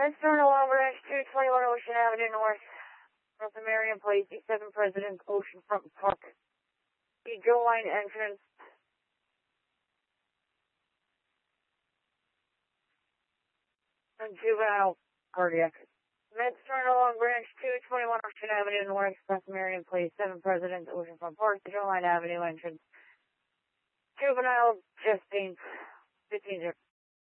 Let's turn along branch 221 Ocean Avenue North. North of Marion Place, E7 President's Oceanfront Park. The Joe Line entrance. And juvenile cardiac. Let's turn along branch 221 Ocean Avenue North. North of Marion Place, 7 President's Oceanfront Park. The Joe Line Avenue entrance. Juvenile chest pain. 15-0.